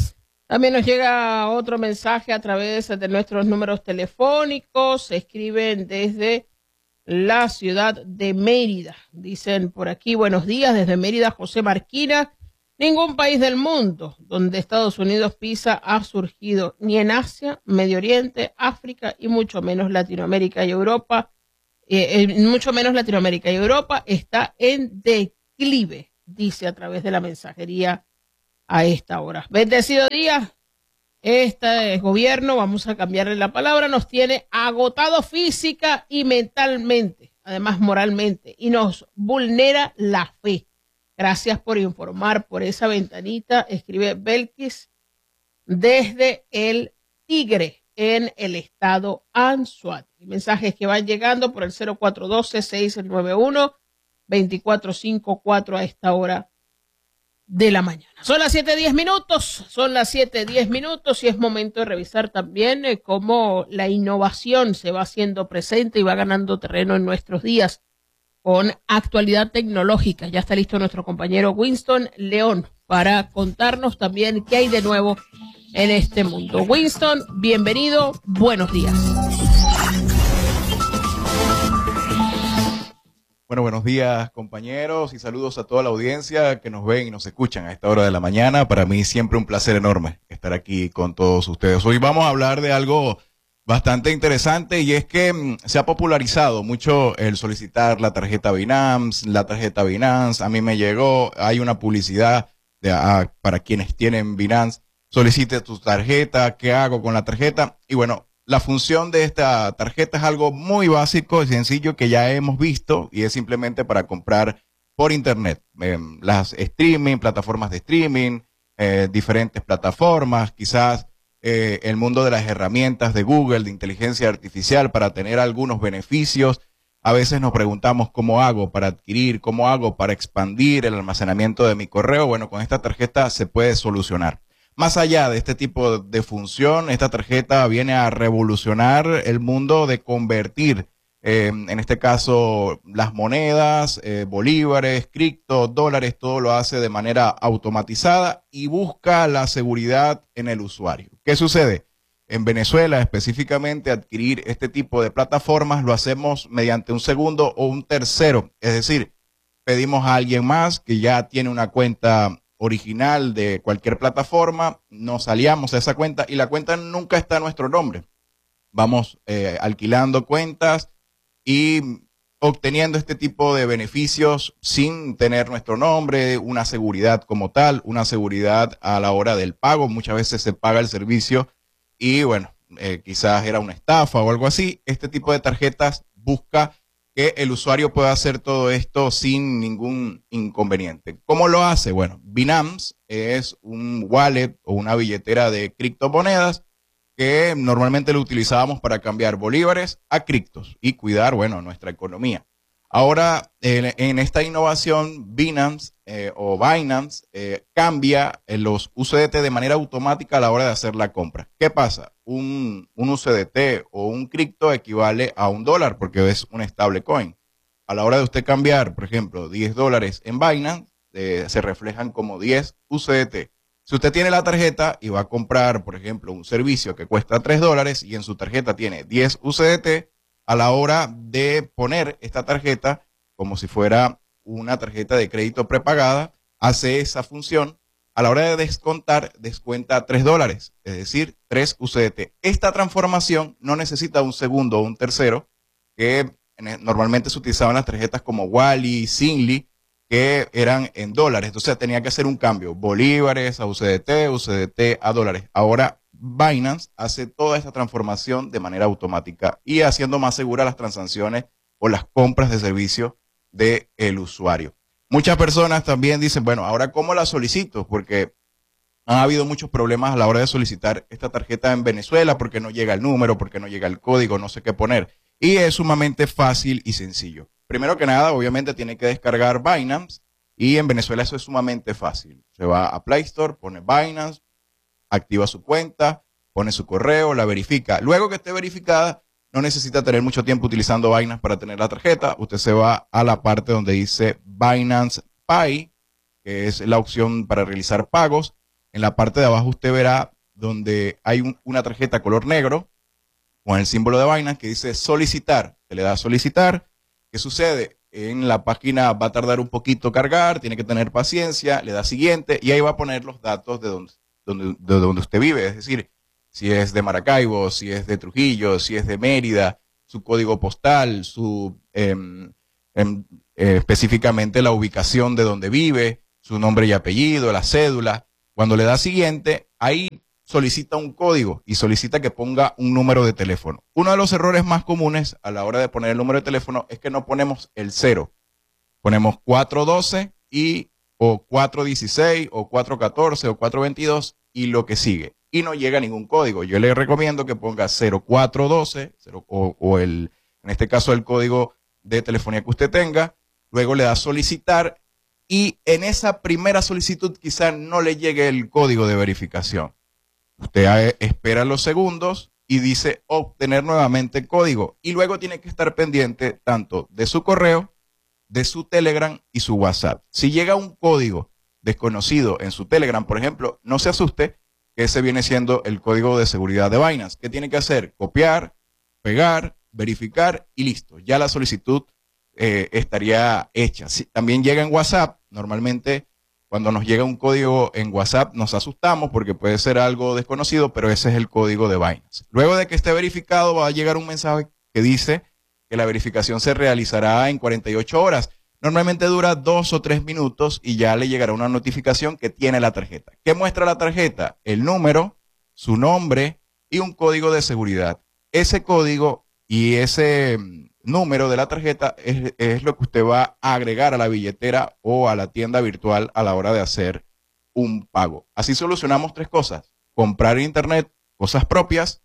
También nos llega otro mensaje a través de nuestros números telefónicos. Se escriben desde la ciudad de Mérida. Dicen por aquí, buenos días, desde Mérida, José Marquina. Ningún país del mundo donde Estados Unidos pisa ha surgido, ni en Asia, Medio Oriente, África y mucho menos Latinoamérica y Europa. Eh, eh, mucho menos Latinoamérica y Europa está en declive, dice a través de la mensajería a esta hora. Bendecido día. Este gobierno, vamos a cambiarle la palabra, nos tiene agotado física y mentalmente, además moralmente, y nos vulnera la fe. Gracias por informar por esa ventanita, escribe Belkis desde el Tigre en el estado Anzoátegui. Mensajes que van llegando por el cero cuatro uno dos, seis nueve uno, dos cuatro cinco cuatro a esta hora de la mañana. Son las siete diez minutos, son las siete diez minutos y es momento de revisar también eh, cómo la innovación se va haciendo presente y va ganando terreno en nuestros días con actualidad tecnológica. Ya está listo nuestro compañero Winston León para contarnos también qué hay de nuevo en este mundo. Winston, bienvenido, buenos días. Bueno, buenos días compañeros y saludos a toda la audiencia que nos ven y nos escuchan a esta hora de la mañana. Para mí siempre un placer enorme estar aquí con todos ustedes. Hoy vamos a hablar de algo bastante interesante y es que mmm, se ha popularizado mucho el solicitar la tarjeta Binance, la tarjeta Binance. A mí me llegó, hay una publicidad de, a, para quienes tienen Binance. Solicite tu tarjeta, ¿qué hago con la tarjeta? Y bueno, la función de esta tarjeta es algo muy básico y sencillo que ya hemos visto y es simplemente para comprar por internet. Eh, las streaming, plataformas de streaming, eh, diferentes plataformas, quizás eh, el mundo de las herramientas de Google, de inteligencia artificial para tener algunos beneficios. A veces nos preguntamos cómo hago para adquirir, cómo hago para expandir el almacenamiento de mi correo. Bueno, con esta tarjeta se puede solucionar. Más allá de este tipo de función, esta tarjeta viene a revolucionar el mundo de convertir, eh, en este caso, las monedas, eh, bolívares, cripto, dólares, todo lo hace de manera automatizada y busca la seguridad en el usuario. ¿Qué sucede? En Venezuela, específicamente, adquirir este tipo de plataformas lo hacemos mediante un segundo o un tercero. Es decir, pedimos a alguien más que ya tiene una cuenta original de cualquier plataforma, nos aliamos a esa cuenta y la cuenta nunca está a nuestro nombre. Vamos eh, alquilando cuentas y obteniendo este tipo de beneficios sin tener nuestro nombre, una seguridad como tal, una seguridad a la hora del pago. Muchas veces se paga el servicio y bueno, eh, quizás era una estafa o algo así. Este tipo de tarjetas busca que el usuario pueda hacer todo esto sin ningún inconveniente. ¿Cómo lo hace? Bueno, Binance es un wallet o una billetera de criptomonedas que normalmente lo utilizábamos para cambiar bolívares a criptos y cuidar, bueno, nuestra economía. Ahora, eh, en esta innovación, Binance eh, o Binance eh, cambia los U S D T de manera automática a la hora de hacer la compra. ¿Qué pasa? Un, un U S D T o un cripto equivale a un dólar porque es un stablecoin. A la hora de usted cambiar, por ejemplo, diez dólares en Binance, eh, se reflejan como diez U S D T. Si usted tiene la tarjeta y va a comprar, por ejemplo, un servicio que cuesta tres dólares y en su tarjeta tiene diez U S D T, a la hora de poner esta tarjeta como si fuera una tarjeta de crédito prepagada, hace esa función. A la hora de descontar, descuenta tres dólares, es decir, tres U S D T. Esta transformación no necesita un segundo o un tercero, que normalmente se utilizaban las tarjetas como Wally, Zinli, que eran en dólares. Entonces tenía que hacer un cambio, bolívares a U S D T, U S D T a dólares. Ahora Binance hace toda esta transformación de manera automática y haciendo más seguras las transacciones o las compras de servicio del usuario. Muchas personas también dicen, bueno, ahora ¿cómo la solicito? Porque han habido muchos problemas a la hora de solicitar esta tarjeta en Venezuela porque no llega el número, porque no llega el código, no sé qué poner. Y es sumamente fácil y sencillo. Primero que nada, obviamente tiene que descargar Binance y en Venezuela eso es sumamente fácil. Se va a Play Store, pone Binance, activa su cuenta, pone su correo, la verifica. Luego que esté verificada, no necesita tener mucho tiempo utilizando Binance para tener la tarjeta. Usted se va a la parte donde dice Binance Pay, que es la opción para realizar pagos. En la parte de abajo usted verá donde hay un, una tarjeta color negro con el símbolo de Binance que dice solicitar. Se le da a solicitar. ¿Qué sucede? En la página va a tardar un poquito cargar, tiene que tener paciencia, le da siguiente y ahí va a poner los datos de donde, donde, de donde usted vive. Es decir, si es de Maracaibo, si es de Trujillo, si es de Mérida, su código postal, su eh, eh, específicamente la ubicación de donde vive, su nombre y apellido, la cédula. Cuando le da siguiente, ahí solicita un código y solicita que ponga un número de teléfono. Uno de los errores más comunes a la hora de poner el número de teléfono es que no ponemos el cero. Ponemos cuatro doce y o cuatro dieciséis o cuatro catorce o cuatro veintidós y lo que sigue. Y no llega ningún código. Yo le recomiendo que ponga cero cuatro doce o, o el, en este caso el código de telefonía que usted tenga. Luego le da solicitar y en esa primera solicitud quizá no le llegue el código de verificación. Usted espera los segundos y dice obtener nuevamente el código. Y luego tiene que estar pendiente tanto de su correo, de su Telegram y su WhatsApp. Si llega un código desconocido en su Telegram, por ejemplo, no se asuste, que ese viene siendo el código de seguridad de Binance. ¿Qué tiene que hacer? Copiar, pegar, verificar y listo. Ya la solicitud eh, estaría hecha. Si, también llega en WhatsApp. Normalmente cuando nos llega un código en WhatsApp nos asustamos porque puede ser algo desconocido, pero ese es el código de Binance. Luego de que esté verificado va a llegar un mensaje que dice que la verificación se realizará en cuarenta y ocho horas. Normalmente dura dos o tres minutos y ya le llegará una notificación que tiene la tarjeta. ¿Qué muestra la tarjeta? El número, su nombre y un código de seguridad. Ese código y ese número de la tarjeta es, es lo que usted va a agregar a la billetera o a la tienda virtual a la hora de hacer un pago. Así solucionamos tres cosas: comprar en internet cosas propias,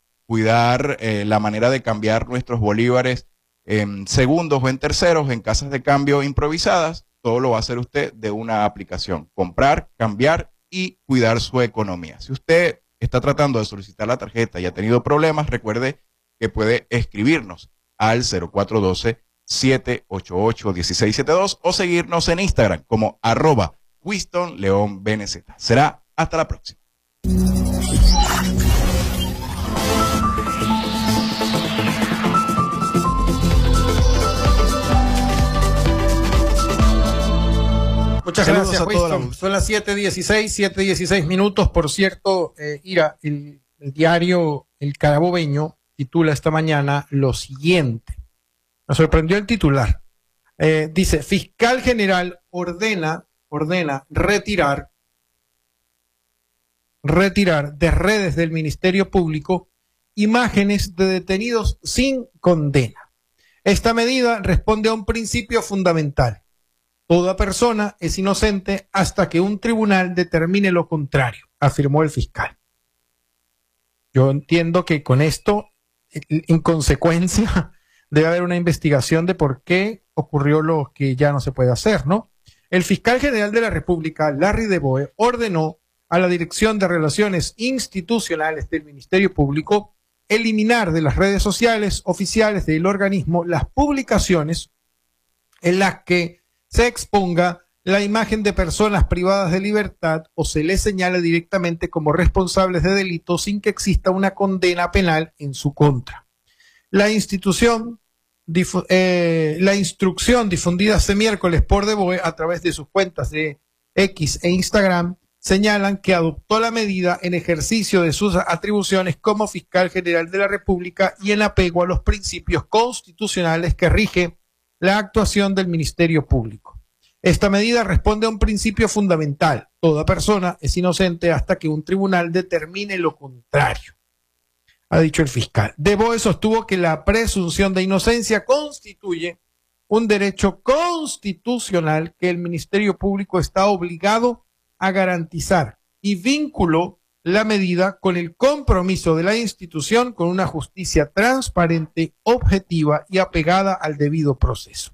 cuidar eh, la manera de cambiar nuestros bolívares en segundos o en terceros en casas de cambio improvisadas. Todo lo va a hacer usted de una aplicación. Comprar, cambiar y cuidar su economía. Si usted está tratando de solicitar la tarjeta y ha tenido problemas, recuerde que puede escribirnos al cero cuatro uno dos, siete ocho ocho, uno seis siete dos o seguirnos en Instagram como arroba Winston León B N Z. Será hasta la próxima. Muchas Saludos gracias, a toda Winston. la- Son las siete dieciséis, siete dieciséis minutos. Por cierto, eh, Ira, el, el diario El Carabobeño titula esta mañana lo siguiente. Me sorprendió el titular. Eh, dice, fiscal general ordena, ordena retirar, retirar de redes del Ministerio Público imágenes de detenidos sin condena. Esta medida responde a un principio fundamental. Toda persona es inocente hasta que un tribunal determine lo contrario, afirmó el fiscal. Yo entiendo que con esto, en consecuencia, debe haber una investigación de por qué ocurrió lo que ya no se puede hacer, ¿no? El fiscal general de la República, Larry DeBoe, ordenó a la Dirección de Relaciones Institucionales del Ministerio Público eliminar de las redes sociales oficiales del organismo las publicaciones en las que se exponga la imagen de personas privadas de libertad o se les señale directamente como responsables de delitos sin que exista una condena penal en su contra. La institución, difu- eh, la instrucción difundida este miércoles por DeBoe a través de sus cuentas de X e Instagram señalan que adoptó la medida en ejercicio de sus atribuciones como fiscal general de la República y en apego a los principios constitucionales que rigen la actuación del Ministerio Público. Esta medida responde a un principio fundamental. Toda persona es inocente hasta que un tribunal determine lo contrario, ha dicho el fiscal. DeBoe sostuvo que la presunción de inocencia constituye un derecho constitucional que el Ministerio Público está obligado a garantizar y vinculó la medida con el compromiso de la institución con una justicia transparente, objetiva y apegada al debido proceso.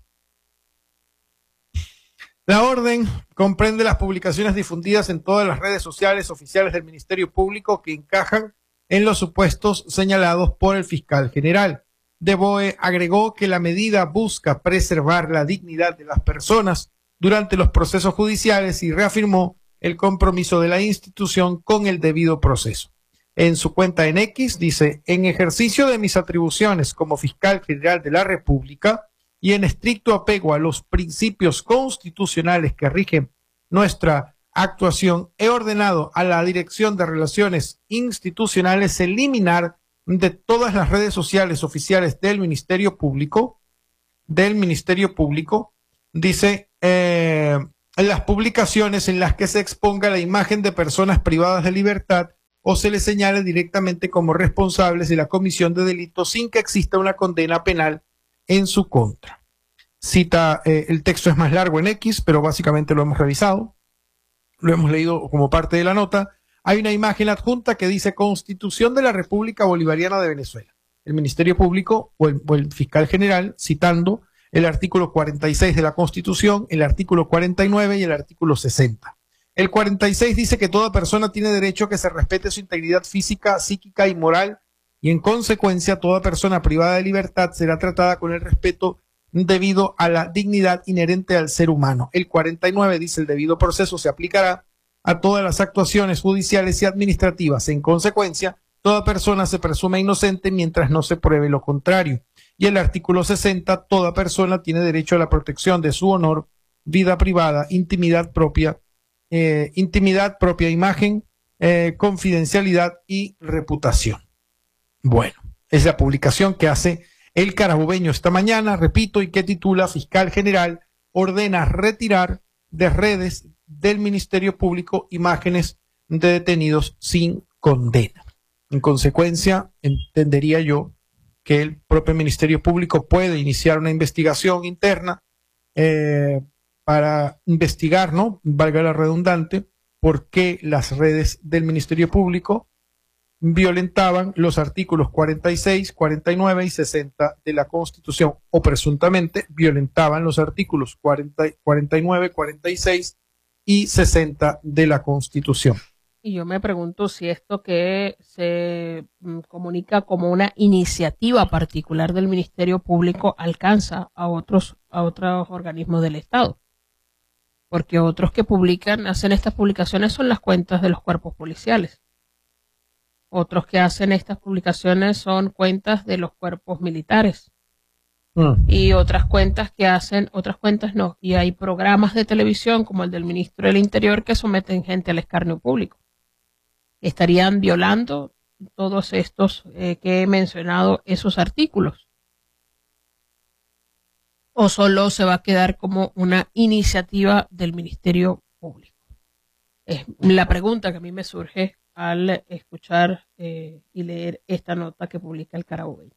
La orden comprende las publicaciones difundidas en todas las redes sociales oficiales del Ministerio Público que encajan en los supuestos señalados por el fiscal general. DeBoe agregó que la medida busca preservar la dignidad de las personas durante los procesos judiciales y reafirmó el compromiso de la institución con el debido proceso. En su cuenta en X dice, en ejercicio de mis atribuciones como fiscal general de la República y en estricto apego a los principios constitucionales que rigen nuestra actuación, he ordenado a la Dirección de Relaciones Institucionales eliminar de todas las redes sociales oficiales del Ministerio Público, del Ministerio Público, dice, eh, las publicaciones en las que se exponga la imagen de personas privadas de libertad o se les señale directamente como responsables de la comisión de delitos sin que exista una condena penal en su contra. Cita, eh, el texto es más largo en X, pero básicamente lo hemos revisado, lo hemos leído como parte de la nota. Hay una imagen adjunta que dice Constitución de la República Bolivariana de Venezuela. El Ministerio Público o el, o el fiscal general citando el artículo cuarenta y seis de la Constitución, el artículo cuarenta y nueve y el artículo sesenta. El cuarenta y seis dice que toda persona tiene derecho a que se respete su integridad física, psíquica y moral, y en consecuencia toda persona privada de libertad será tratada con el respeto debido a la dignidad inherente al ser humano. El cuarenta y nueve dice el debido proceso se aplicará a todas las actuaciones judiciales y administrativas. En consecuencia, toda persona se presume inocente mientras no se pruebe lo contrario. Y el artículo sesenta, toda persona tiene derecho a la protección de su honor, vida privada, intimidad propia, eh, intimidad propia, imagen, eh, confidencialidad y reputación. Bueno, es la publicación que hace El Carabobeño esta mañana, repito, y que titula Fiscal General ordena retirar de redes del Ministerio Público imágenes de detenidos sin condena. En consecuencia, entendería yo que el propio Ministerio Público puede iniciar una investigación interna eh, para investigar, ¿no? Valga la redundante, por qué las redes del Ministerio Público violentaban los artículos cuarenta y seis, cuarenta y nueve y sesenta de la Constitución, o presuntamente violentaban los artículos cuarenta, cuarenta y nueve, cuarenta y seis y sesenta de la Constitución. Y yo me pregunto si esto que se mm, comunica como una iniciativa particular del Ministerio Público alcanza a otros, a otros organismos del Estado. Porque otros que publican, hacen estas publicaciones son las cuentas de los cuerpos policiales. Otros que hacen estas publicaciones son cuentas de los cuerpos militares. Mm. Y otras cuentas que hacen, otras cuentas no. Y hay programas de televisión como el del Ministro del Interior que someten gente al escarnio público. Estarían violando todos estos eh, que he mencionado, esos artículos. ¿O solo se va a quedar como una iniciativa del Ministerio Público? Es la pregunta que a mí me surge al escuchar eh, y leer esta nota que publica El Carabobeño.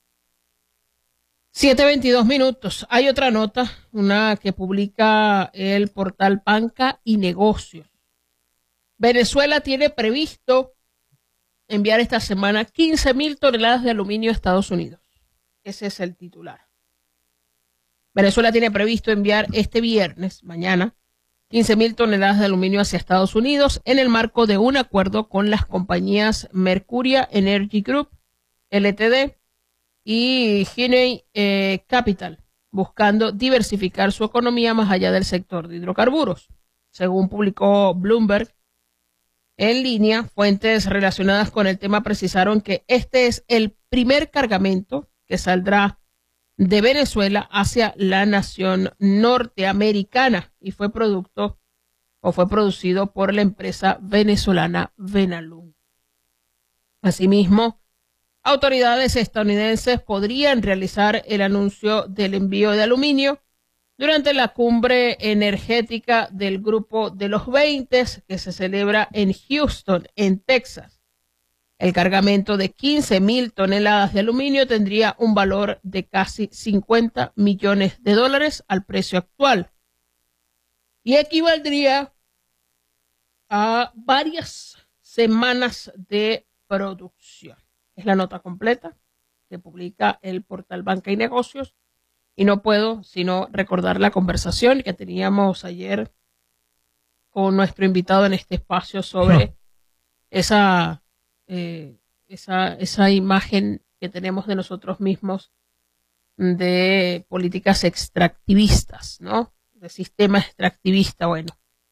siete veintidós minutos. Hay otra nota, una que publica el portal Banca y Negocios. Venezuela tiene previsto enviar esta semana quince mil toneladas de aluminio a Estados Unidos. Ese es el titular. Venezuela tiene previsto enviar este viernes, mañana, quince mil toneladas de aluminio hacia Estados Unidos en el marco de un acuerdo con las compañías Mercuria Energy Group, L T D y Guinea eh, Capital, buscando diversificar su economía más allá del sector de hidrocarburos. Según publicó Bloomberg en línea, fuentes relacionadas con el tema precisaron que este es el primer cargamento que saldrá de Venezuela hacia la nación norteamericana y fue producto o fue producido por la empresa venezolana Venalum. Asimismo, autoridades estadounidenses podrían realizar el anuncio del envío de aluminio durante la cumbre energética del Grupo de los veinte que se celebra en Houston, en Texas. El cargamento de quince mil toneladas de aluminio tendría un valor de casi cincuenta millones de dólares al precio actual y equivaldría a varias semanas de producción. Es la nota completa que publica el portal Banca y Negocios y no puedo sino recordar la conversación que teníamos ayer con nuestro invitado en este espacio sobre esa... Eh, esa, esa imagen que tenemos de nosotros mismos de políticas extractivistas, ¿no? De sistema extractivista. Bueno,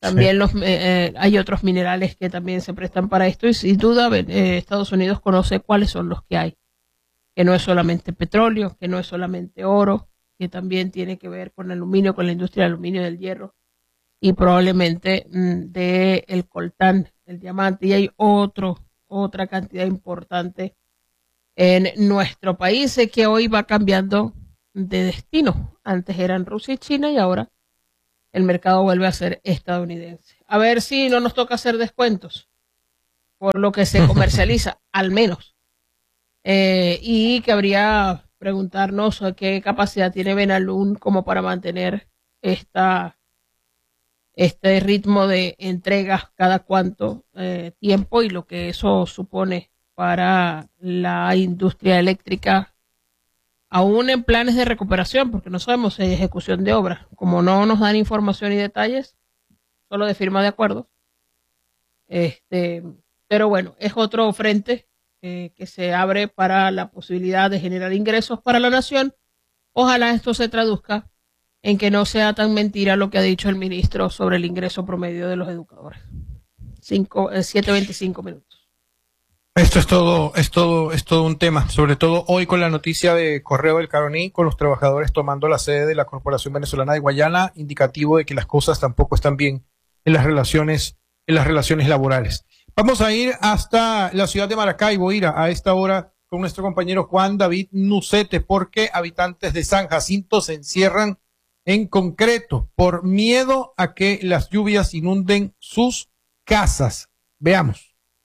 También sí. los, eh, hay otros minerales que también se prestan para esto y sin duda eh, Estados Unidos conoce cuáles son los que hay, que no es solamente petróleo, que no es solamente oro, que también tiene que ver con el aluminio, con la industria del aluminio y del hierro y probablemente mmm, de el coltán, el diamante, y hay otro, otra cantidad importante en nuestro país eh, que hoy va cambiando de destino. Antes eran Rusia y China y ahora el mercado vuelve a ser estadounidense. A ver si no nos toca hacer descuentos por lo que se comercializa, al menos. Eh, y cabría preguntarnos qué capacidad tiene Benalún como para mantener esta, este ritmo de entregas cada cuánto eh, tiempo y lo que eso supone para la industria eléctrica, aún en planes de recuperación, porque no sabemos si hay ejecución de obras. Como no nos dan información y detalles, solo de firma de acuerdos. Este, pero bueno, es otro frente eh, que se abre para la posibilidad de generar ingresos para la nación. Ojalá esto se traduzca en que no sea tan mentira lo que ha dicho el ministro sobre el ingreso promedio de los educadores. Cinco, eh, siete veinticinco minutos. Esto es todo, es todo, es todo un tema, sobre todo hoy con la noticia de Correo del Caroní, con los trabajadores tomando la sede de la Corporación Venezolana de Guayana, indicativo de que las cosas tampoco están bien en las relaciones, en las relaciones laborales. Vamos a ir hasta la ciudad de Maracaibo, Ira, a esta hora con nuestro compañero Juan David Nucete, porque habitantes de San Jacinto se encierran en concreto por miedo a que las lluvias inunden sus casas. Veamos.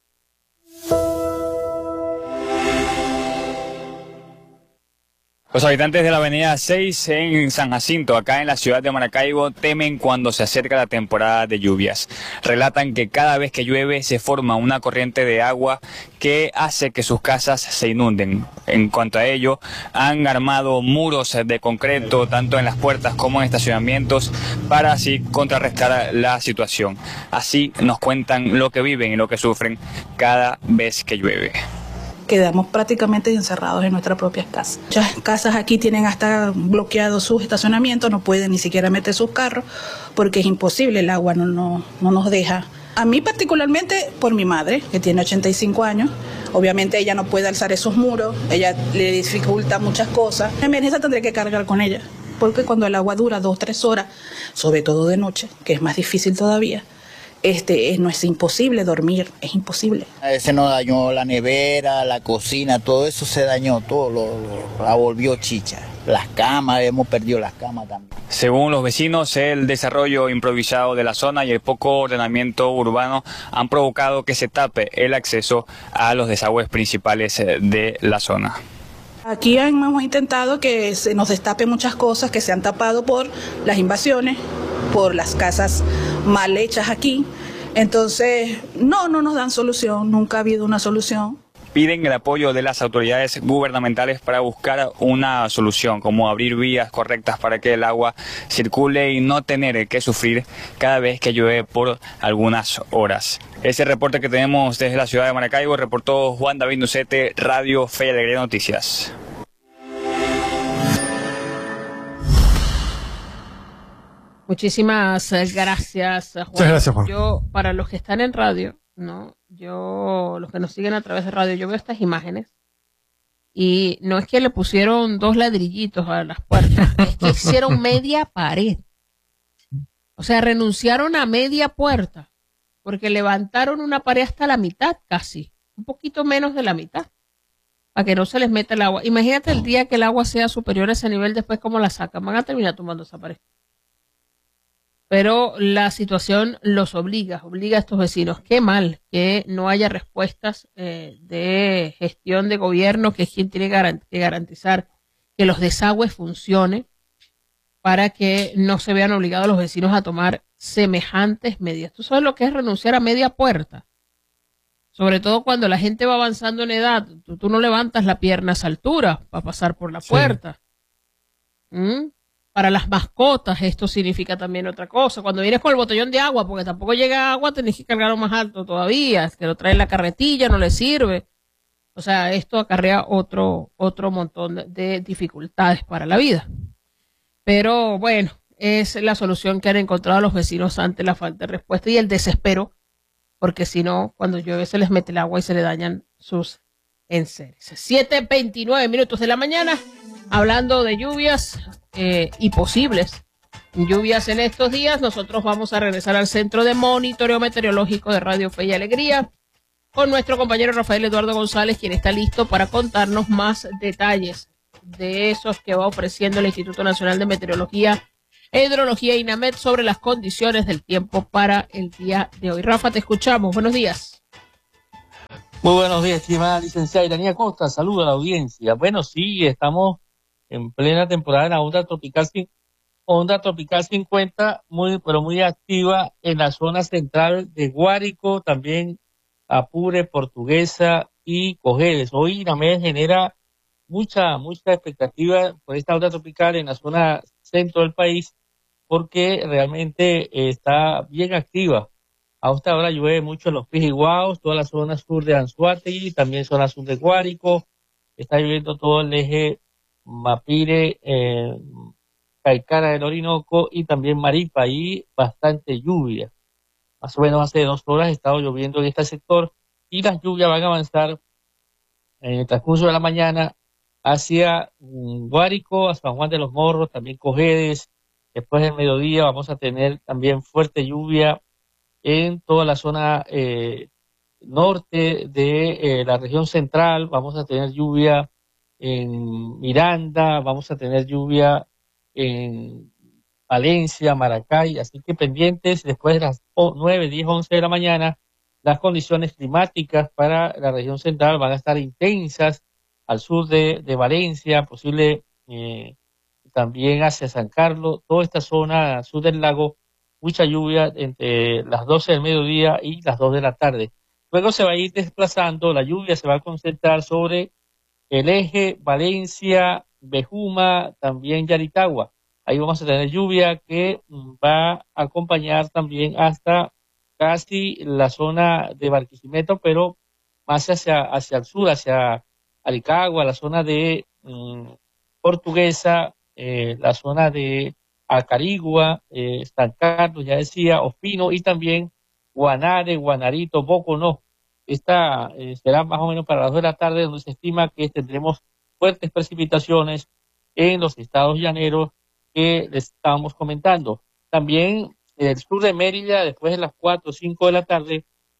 Los habitantes de la avenida seis en San Jacinto, acá en la ciudad de Maracaibo, temen cuando se acerca la temporada de lluvias. Relatan que cada vez que llueve se forma una corriente de agua que hace que sus casas se inunden. En cuanto a ello, han armado muros de concreto tanto en las puertas como en estacionamientos para así contrarrestar la situación. Así nos cuentan lo que viven y lo que sufren cada vez que llueve. Quedamos prácticamente encerrados en nuestras propias casas. Muchas casas aquí tienen hasta bloqueados sus estacionamientos, no pueden ni siquiera meter sus carros porque es imposible, el agua no, no, no nos deja. A mí particularmente por mi madre, que tiene ochenta y cinco años, obviamente ella no puede alzar esos muros, ella le dificulta muchas cosas. En emergencia tendré que cargar con ella, porque cuando el agua dura dos, tres horas, sobre todo de noche, que es más difícil todavía, Este, no es imposible dormir, es imposible. Se nos dañó la nevera, la cocina, todo eso se dañó, todo lo, lo, la volvió chicha. Las camas, hemos perdido las camas también. Según los vecinos, el desarrollo improvisado de la zona y el poco ordenamiento urbano han provocado que se tape el acceso a los desagües principales de la zona. Aquí hemos intentado que se nos destape muchas cosas que se han tapado por las invasiones, por las casas mal hechas aquí. Entonces, no, no nos dan solución, nunca ha habido una solución. Piden el apoyo de las autoridades gubernamentales para buscar una solución, como abrir vías correctas para que el agua circule y no tener que sufrir cada vez que llueve por algunas horas. Ese reporte que tenemos desde la ciudad de Maracaibo, reportó Juan David Nucete, Radio Fe y Alegría Noticias. Muchísimas gracias, Juan. Muchas gracias, Juan. Yo, para los que están en radio, no, yo, los que nos siguen a través de radio, yo veo estas imágenes y no es que le pusieron dos ladrillitos a las puertas, es que hicieron media pared. O sea, renunciaron a media puerta porque levantaron una pared hasta la mitad casi, un poquito menos de la mitad, para que no se les meta el agua. Imagínate el día que el agua sea superior a ese nivel, después cómo la sacan, van a terminar tomando esa pared. Pero la situación los obliga, obliga a estos vecinos. Qué mal que no haya respuestas eh, de gestión de gobierno, que es quien tiene que garantizar que los desagües funcionen para que no se vean obligados los vecinos a tomar semejantes medidas. ¿Tú sabes lo que es renunciar a media puerta? Sobre todo cuando la gente va avanzando en edad. Tú, tú no levantas la pierna a esa altura para pasar por la puerta. Sí. ¿Mm? Para las mascotas esto significa también otra cosa. Cuando vienes con el botellón de agua, porque tampoco llega agua, tenés que cargarlo más alto todavía. Es que lo trae en la carretilla, no le sirve. O sea, esto acarrea otro, otro montón de dificultades para la vida. Pero bueno, es la solución que han encontrado los vecinos ante la falta de respuesta y el desespero, porque si no, cuando llueve se les mete el agua y se le dañan sus enseres. siete veintinueve minutos de la mañana, hablando de lluvias eh, y posibles lluvias en estos días. Nosotros vamos a regresar al Centro de Monitoreo Meteorológico de Radio Fe y Alegría con nuestro compañero Rafael Eduardo González, quien está listo para contarnos más detalles de esos que va ofreciendo el Instituto Nacional de Meteorología e Hidrología INAMED sobre las condiciones del tiempo para el día de hoy. Rafa, te escuchamos. Buenos días. Muy buenos días, estimada licenciada Iranía Costa. Saludos a la audiencia. Bueno, sí, estamos en plena temporada de la onda tropical, onda tropical cincuenta, muy, pero muy activa en la zona central de Guárico, también Apure, Portuguesa y Cojedes. Hoy INAMED genera mucha, mucha expectativa por esta onda tropical en la zona centro del país, porque realmente está bien activa. A esta hora llueve mucho en los Pijiguaos, toda la zona sur de Anzoátegui, también zona sur de Guárico. Está lloviendo todo el eje Mapire, eh, Caicara del Orinoco y también Maripa, y bastante lluvia. Más o menos hace dos horas ha estado lloviendo en este sector y las lluvias van a avanzar en el transcurso de la mañana hacia um, Guárico, a San Juan de los Morros, también Cojedes. Después del mediodía vamos a tener también fuerte lluvia en toda la zona eh, norte de eh, la región central. Vamos a tener lluvia en Miranda, vamos a tener lluvia en Valencia, Maracay, así que pendientes. Después de las nueve, diez, once de la mañana, las condiciones climáticas para la región central van a estar intensas al sur de, de Valencia, posible eh, también hacia San Carlos, toda esta zona al sur del lago, mucha lluvia entre las doce del mediodía y las dos de la tarde. Luego se va a ir desplazando, la lluvia se va a concentrar sobre el eje Valencia, Bejuma, también Yaritagua. Ahí vamos a tener lluvia que va a acompañar también hasta casi la zona de Barquisimeto, pero más hacia, hacia el sur, hacia Alicagua, la zona de um, Portuguesa, eh, la zona de Acarigua, eh, San Carlos, ya decía, Ospino, y también Guanare, Guanarito, Boconó. Esta eh, será más o menos para las dos de la tarde, donde se estima que tendremos fuertes precipitaciones en los estados llaneros que les estábamos comentando. También en el sur de Mérida, después de las cuatro o cinco de la tarde,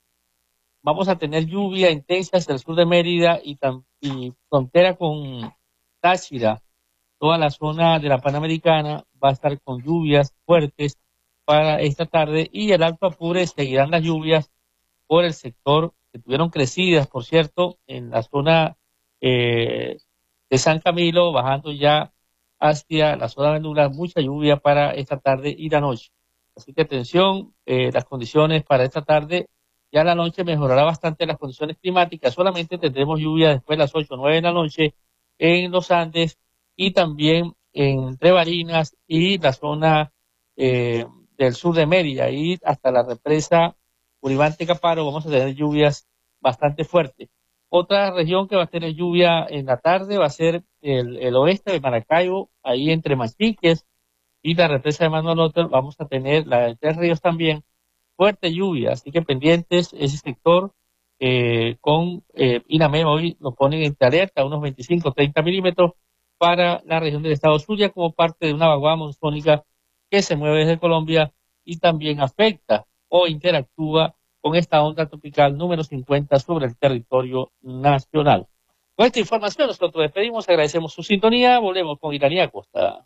vamos a tener lluvia intensa hacia el sur de Mérida y, y frontera con Táchira. Toda la zona de la Panamericana va a estar con lluvias fuertes para esta tarde, y el Alto Apure seguirán las lluvias por el sector que tuvieron crecidas, por cierto, en la zona eh, de San Camilo, bajando ya hacia la zona venular, mucha lluvia para esta tarde y la noche. Así que atención, eh, las condiciones para esta tarde. Ya la noche mejorará bastante las condiciones climáticas, solamente tendremos lluvia después de las ocho o nueve de la noche en los Andes y también en Tres Barinas y la zona eh, del sur de Mérida, y hasta la represa Uribante Caparo vamos a tener lluvias bastante fuertes. Otra región que va a tener lluvia en la tarde va a ser el, el oeste de Maracaibo, ahí entre Machiques y la represa de Manolote. Vamos a tener la de Tres Ríos también, fuerte lluvia, así que pendientes ese sector eh, con eh, INAMED hoy nos ponen en alerta unos veinticinco a treinta milímetros para la región del estado Zulia como parte de una vaguada monzónica que se mueve desde Colombia y también afecta o interactúa con esta onda tropical número cincuenta sobre el territorio nacional. Con esta información nosotros despedimos, agradecemos su sintonía, volvemos con Iranía Costa.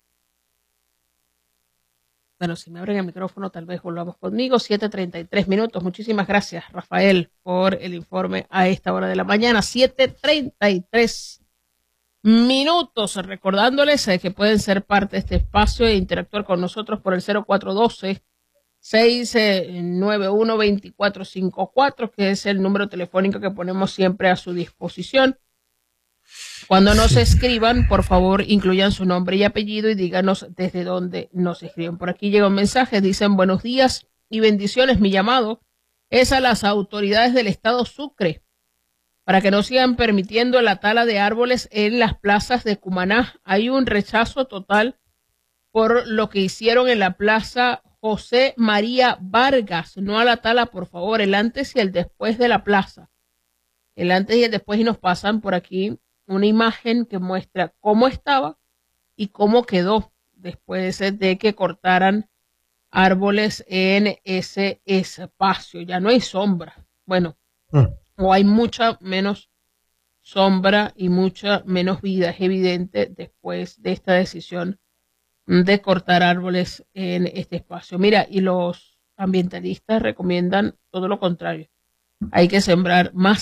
Bueno, si me abren el micrófono, tal vez volvamos conmigo. siete treinta y tres minutos. Muchísimas gracias, Rafael, por el informe a esta hora de la mañana. siete treinta y tres minutos. Recordándoles eh, que pueden ser parte de este espacio e interactuar con nosotros por el cero cuatro uno dos, seis nueve uno, dos cuatro cinco cuatro, que es el número telefónico que ponemos siempre a su disposición. Cuando nos escriban, por favor, incluyan su nombre y apellido y díganos desde dónde nos escriben. Por aquí llega un mensaje, dicen buenos días y bendiciones. Mi llamado es a las autoridades del estado Sucre para que no sigan permitiendo la tala de árboles en las plazas de Cumaná. Hay un rechazo total por lo que hicieron en la Plaza José María Vargas, no a la tala, por favor, el antes y el después de la plaza. El antes y el después, y nos pasan por aquí una imagen que muestra cómo estaba y cómo quedó después de que cortaran árboles en ese espacio. Ya no hay sombra. Bueno, mm. o hay mucha menos sombra y mucha menos vida, es evidente, después de esta decisión de cortar árboles en este espacio. Mira, y los ambientalistas recomiendan todo lo contrario. Hay que sembrar más